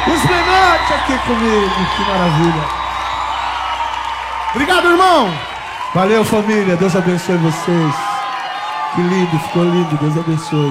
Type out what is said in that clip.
Os menores aqui comigo, que maravilha. Obrigado, irmão. Valeu, família, Deus abençoe vocês. Que lindo, ficou lindo, Deus abençoe.